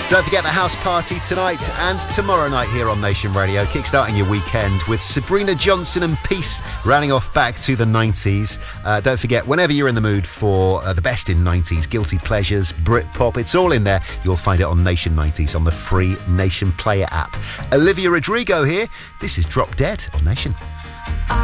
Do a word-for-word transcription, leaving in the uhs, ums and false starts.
Don't forget the house party tonight and tomorrow night here on Nation Radio, kickstarting your weekend with Sabrina Johnson and Peace, rounding off back to the nineties. Uh, don't forget, whenever you're in the mood for uh, the best in nineties, guilty pleasures, Britpop, it's all in there. You'll find it on Nation nineties on the free Nation Player app. Olivia Rodrigo here. This is Drop Dead on Nation.